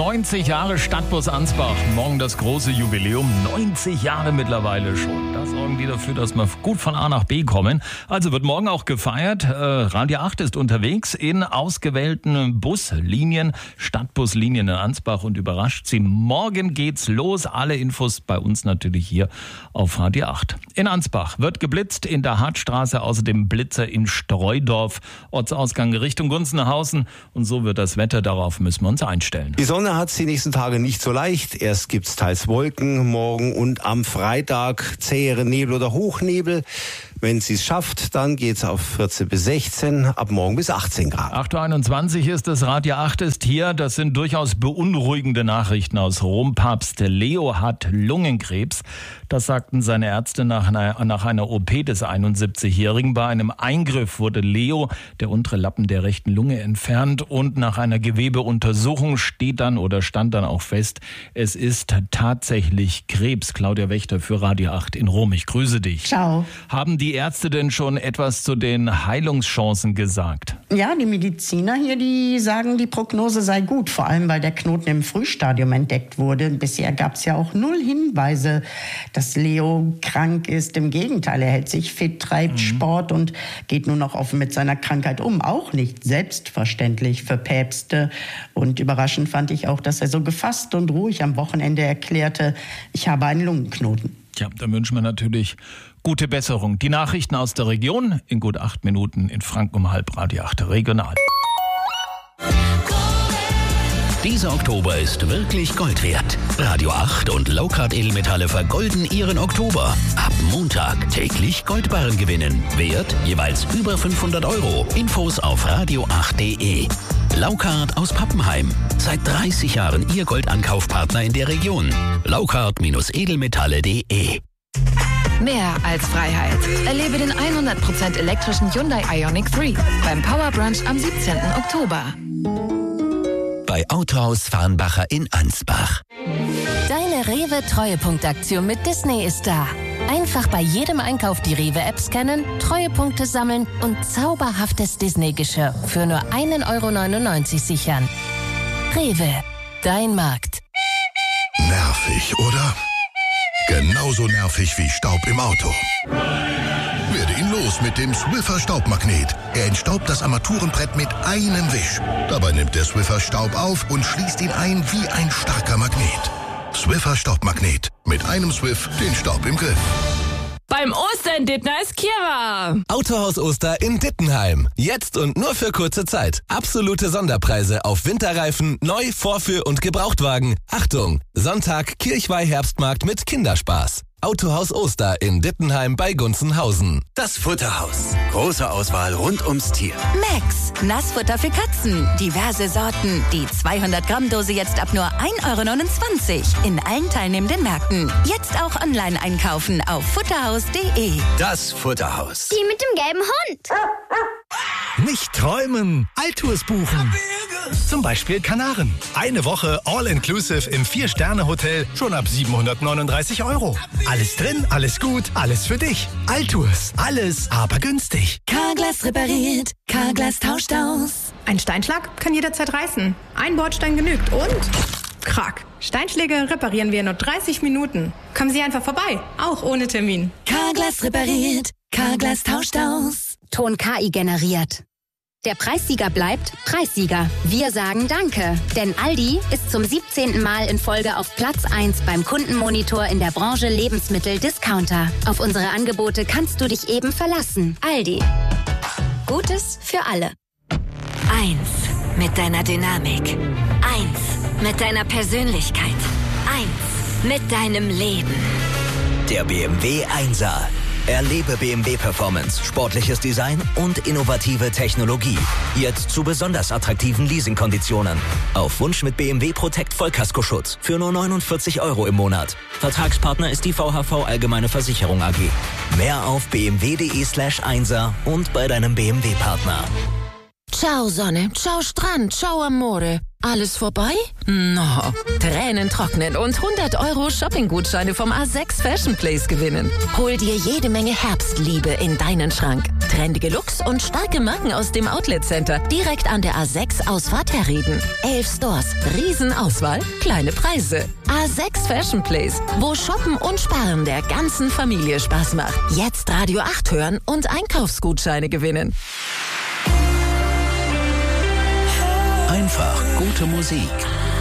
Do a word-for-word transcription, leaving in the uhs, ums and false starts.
neunzig Jahre Stadtbus Ansbach. Morgen das große Jubiläum. neunzig Jahre mittlerweile schon. Das sorgen die dafür, dass wir gut von A nach B kommen. Also wird morgen auch gefeiert. Äh, Radio acht ist unterwegs in ausgewählten Buslinien, Stadtbuslinien in Ansbach und überrascht sie. Morgen geht's los. Alle Infos bei uns natürlich hier auf Radio acht. In Ansbach wird geblitzt, in der Hartstraße außerdem Blitzer in Streudorf. Ortsausgang Richtung Gunzenhausen. Und so wird das Wetter, darauf müssen wir uns einstellen. Die Sonne hat es die nächsten Tage nicht so leicht. Erst gibt's teils Wolken, morgen und am Freitag zähere Nebel oder Hochnebel. Wenn sie es schafft, dann geht's auf vierzehn bis sechzehn, ab morgen bis achtzehn Grad. acht Uhr einundzwanzig ist es, Radio acht ist hier. Das sind durchaus beunruhigende Nachrichten aus Rom. Papst Leo hat Lungenkrebs. Das sagten seine Ärzte nach einer, nach einer O P des einundsiebzigjährigen. Bei einem Eingriff wurde Leo, der untere Lappen der rechten Lunge, entfernt. Und nach einer Gewebeuntersuchung steht dann oder stand dann auch fest, es ist tatsächlich Krebs. Claudia Wächter für Radio acht in Rom. Ich grüße dich. Ciao. Haben die Ärzte denn schon etwas zu den Heilungschancen gesagt? Ja, die Mediziner hier, die sagen, die Prognose sei gut, vor allem weil der Knoten im Frühstadium entdeckt wurde. Bisher gab es ja auch null Hinweise, dass Leo krank ist. Im Gegenteil, er hält sich fit, treibt mhm. Sport und geht nur noch offen mit seiner Krankheit um. Auch nicht selbstverständlich für Päpste. Und überraschend fand ich auch, dass er so gefasst und ruhig am Wochenende erklärte, ich habe einen Lungenknoten. Ja, da wünschen wir natürlich gute Besserung. Die Nachrichten aus der Region in gut acht Minuten in Franken um halb Radio acht regional. Dieser Oktober ist wirklich Gold wert. Radio acht und Lowcard Edelmetalle vergolden ihren Oktober. Ab Montag täglich Goldbarren gewinnen. Wert jeweils über fünfhundert Euro. Infos auf radio acht punkt de. Lowcard aus Pappenheim. Seit dreißig Jahren Ihr Goldankaufpartner in der Region. lowcard Edelmetalle punkt de. Mehr als Freiheit. Erlebe den hundert Prozent elektrischen Hyundai Ioniq drei beim Power Brunch am siebzehnten Oktober. Bei Autohaus Farnbacher in Ansbach. Deine Rewe-Treuepunktaktion mit Disney ist da. Einfach bei jedem Einkauf die Rewe-App scannen, Treuepunkte sammeln und zauberhaftes Disney-Geschirr für nur ein Euro neunundneunzig sichern. Rewe, dein Markt. Nervig, oder? Genauso nervig wie Staub im Auto. Werde ihn los mit dem Swiffer Staubmagnet. Er entstaubt das Armaturenbrett mit einem Wisch. Dabei nimmt der Swiffer Staub auf und schließt ihn ein wie ein starker Magnet. Swiffer Staubmagnet. Mit einem Swiff den Staub im Griff. Beim Oster in Dittner ist Kira. Autohaus Oster in Dittenheim. Jetzt und nur für kurze Zeit. Absolute Sonderpreise auf Winterreifen, Neu-, Vorführ- und Gebrauchtwagen. Achtung! Sonntag Kirchweih-Herbstmarkt mit Kinderspaß. Autohaus Oster in Dittenheim bei Gunzenhausen. Das Futterhaus. Große Auswahl rund ums Tier. Max, Nassfutter für Katzen. Diverse Sorten. Die zweihundert Gramm Dose jetzt ab nur ein Euro neunundzwanzig. In allen teilnehmenden Märkten. Jetzt auch online einkaufen auf futterhaus punkt de. Das Futterhaus. Die mit dem gelben Hund. Nicht träumen, Alltours buchen. Zum Beispiel Kanaren. Eine Woche All-Inclusive im Vier-Sterne-Hotel schon ab siebenhundertneununddreißig Euro. Alles drin, alles gut, alles für dich. Alltours, alles, aber günstig. Carglass repariert, Carglass tauscht aus. Ein Steinschlag kann jederzeit reißen. Ein Bordstein genügt und... Krack. Steinschläge reparieren wir in nur dreißig Minuten. Kommen Sie einfach vorbei, auch ohne Termin. Carglass repariert, Carglass tauscht aus. Ton K I generiert. Der Preissieger bleibt Preissieger. Wir sagen Danke, denn Aldi ist zum siebzehnten Mal in Folge auf Platz eins beim Kundenmonitor in der Branche Lebensmittel-Discounter. Auf unsere Angebote kannst du dich eben verlassen. Aldi. Gutes für alle. Eins mit deiner Dynamik. Eins mit deiner Persönlichkeit. Eins mit deinem Leben. Der B M W Einser. Erlebe B M W Performance, sportliches Design und innovative Technologie. Jetzt zu besonders attraktiven Leasingkonditionen. Auf Wunsch mit B M W Protect Vollkaskoschutz für nur neunundvierzig Euro im Monat. Vertragspartner ist die V H V Allgemeine Versicherung A G. Mehr auf b m w punkt de slash einser und bei deinem B M W-Partner. Ciao Sonne, ciao Strand, ciao Amore. Alles vorbei? No. Tränen trocknen und hundert Euro Shoppinggutscheine vom A sechs Fashion Place gewinnen. Hol dir jede Menge Herbstliebe in deinen Schrank. Trendige Looks und starke Marken aus dem Outlet Center direkt an der A sechs Ausfahrt Herrieden. Elf Stores, Riesenauswahl, kleine Preise. A sechs Fashion Place, wo Shoppen und Sparen der ganzen Familie Spaß macht. Jetzt Radio acht hören und Einkaufsgutscheine gewinnen. Einfach gute Musik.